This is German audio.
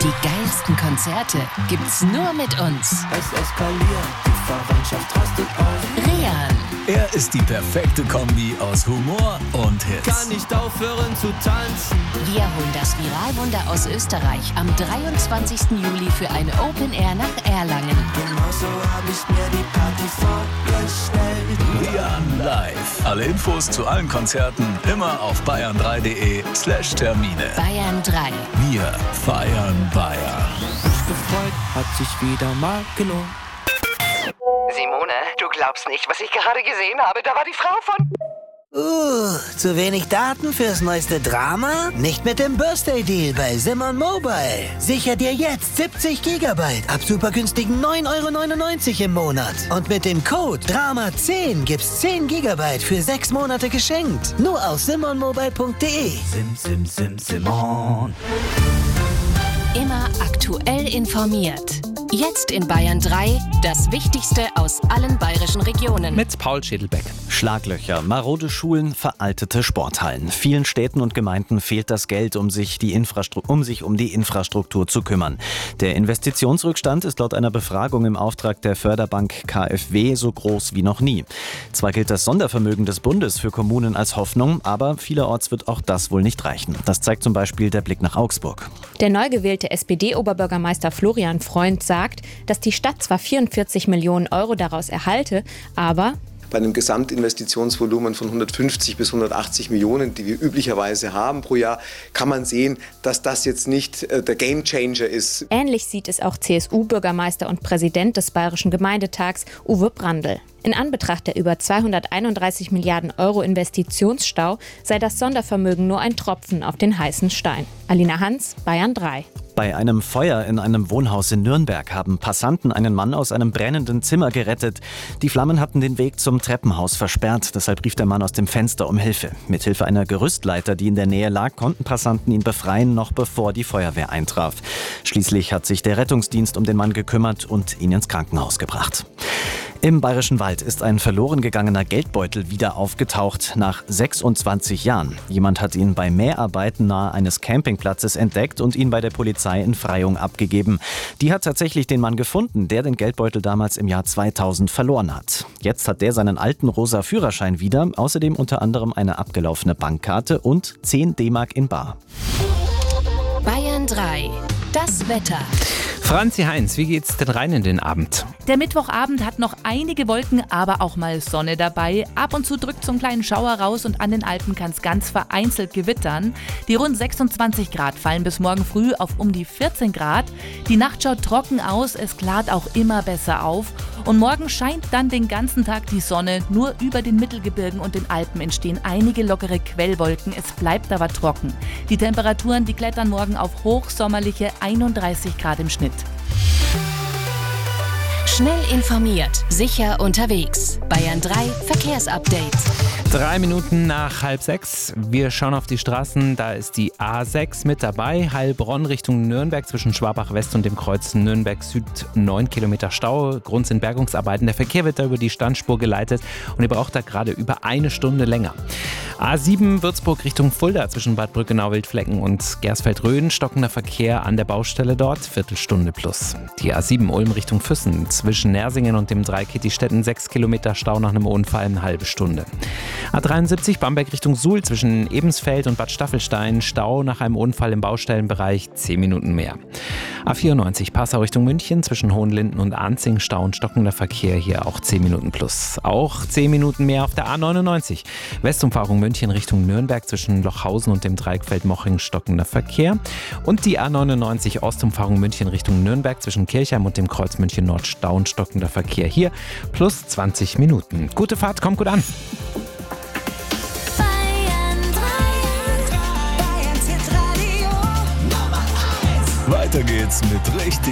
Die geilsten Konzerte gibt's nur mit uns. Es eskaliert, die Verwandtschaft rastet auf. Rian. Er ist die perfekte Kombi aus Humor und Hits. Kann nicht aufhören zu tanzen. Wir holen das Viralwunder aus Österreich am 23. Juli für eine Open Air nach Erlangen. Genauso hab ich mir die Party vorgestellt. Rian live. Alle Infos zu allen Konzerten immer auf bayern3.de/Termine. Bayern 3. Wir feiern Bayern. Mich gefreut, hat sich wieder mal gelohnt. Simone, du glaubst nicht, was ich gerade gesehen habe. Da war die Frau von... Zu wenig Daten fürs neueste Drama? Nicht mit dem Birthday-Deal bei Simon Mobile. Sicher dir jetzt 70 GB ab super günstigen 9,99 € im Monat. Und mit dem Code DRAMA10 gibt's 10 GB für 6 Monate geschenkt. Nur auf simonmobile.de. Simon. Immer aktuell informiert. Jetzt in Bayern 3 das Wichtigste aus allen bayerischen Regionen. Mit Paul Schädelbeck. Schlaglöcher, marode Schulen, veraltete Sporthallen. Vielen Städten und Gemeinden fehlt das Geld, um sich um die Infrastruktur zu kümmern. Der Investitionsrückstand ist laut einer Befragung im Auftrag der Förderbank KfW so groß wie noch nie. Zwar gilt das Sondervermögen des Bundes für Kommunen als Hoffnung, aber vielerorts wird auch das wohl nicht reichen. Das zeigt zum Beispiel der Blick nach Augsburg. Der neu gewählte SPD-Oberbürgermeister Florian Freund sagt, dass die Stadt zwar 44 Millionen € daraus erhalte, aber bei einem Gesamtinvestitionsvolumen von 150 bis 180 Millionen, die wir üblicherweise haben pro Jahr, kann man sehen, dass das jetzt nicht der Gamechanger ist. Ähnlich sieht es auch CSU-Bürgermeister und Präsident des Bayerischen Gemeindetags Uwe Brandl. In Anbetracht der über 231 Milliarden € Investitionsstau sei das Sondervermögen nur ein Tropfen auf den heißen Stein. Alina Hans, Bayern 3. Bei einem Feuer in einem Wohnhaus in Nürnberg haben Passanten einen Mann aus einem brennenden Zimmer gerettet. Die Flammen hatten den Weg zum Treppenhaus versperrt, deshalb rief der Mann aus dem Fenster um Hilfe. Mithilfe einer Gerüstleiter, die in der Nähe lag, konnten Passanten ihn befreien, noch bevor die Feuerwehr eintraf. Schließlich hat sich der Rettungsdienst um den Mann gekümmert und ihn ins Krankenhaus gebracht. Im Bayerischen Wald ist ein verloren gegangener Geldbeutel wieder aufgetaucht nach 26 Jahren. Jemand hat ihn bei Mäharbeiten nahe eines Campingplatzes entdeckt und ihn bei der Polizei in Freyung abgegeben. Die hat tatsächlich den Mann gefunden, der den Geldbeutel damals im Jahr 2000 verloren hat. Jetzt hat der seinen alten rosa Führerschein wieder, außerdem unter anderem eine abgelaufene Bankkarte und 10 D-Mark in bar. Bayern 3. Das Wetter. Franzi Heinz, wie geht's denn rein in den Abend? Der Mittwochabend hat noch einige Wolken, aber auch mal Sonne dabei. Ab und zu drückt so einen kleinen Schauer raus und an den Alpen kann es ganz vereinzelt gewittern. Die rund 26 Grad fallen bis morgen früh auf um die 14 Grad. Die Nacht schaut trocken aus, es klart auch immer besser auf. Und morgen scheint dann den ganzen Tag die Sonne. Nur über den Mittelgebirgen und den Alpen entstehen einige lockere Quellwolken. Es bleibt aber trocken. Die Temperaturen, die klettern morgen auf hochsommerliche 31 Grad im Schnitt. Schnell informiert, sicher unterwegs. Bayern 3 Verkehrsupdate. 3 Minuten nach 5:30. Wir schauen auf die Straßen. Da ist die A6 mit dabei. Heilbronn Richtung Nürnberg zwischen Schwabach West und dem Kreuz Nürnberg Süd 9 Kilometer Stau. Grund sind Bergungsarbeiten. Der Verkehr wird da über die Standspur geleitet und ihr braucht da gerade über eine Stunde länger. A7 Würzburg Richtung Fulda zwischen Bad Brückenau-Wildflecken und Gersfeld-Rhön. Stockender Verkehr an der Baustelle dort. Viertelstunde plus. Die A7 Ulm Richtung Füssen zwischen Nersingen und dem Dreieck Kittistetten 6 Kilometer Stau nach einem Unfall, eine halbe Stunde. A73 Bamberg Richtung Suhl zwischen Ebensfeld und Bad Staffelstein. Stau nach einem Unfall im Baustellenbereich 10 Minuten mehr. A94 Passau Richtung München zwischen Hohenlinden und Arnzing. Stau und stockender Verkehr hier auch 10 Minuten plus. Auch 10 Minuten mehr auf der A99. Westumfahrung München Richtung Nürnberg zwischen Lochhausen und dem Dreieck Feldmoching stockender Verkehr. Und die A99 Ostumfahrung München Richtung Nürnberg zwischen Kirchheim und dem Kreuz München Nord. Stau und stockender Verkehr hier plus 20 Minuten. Gute Fahrt, kommt gut an. Weiter geht's mit richtig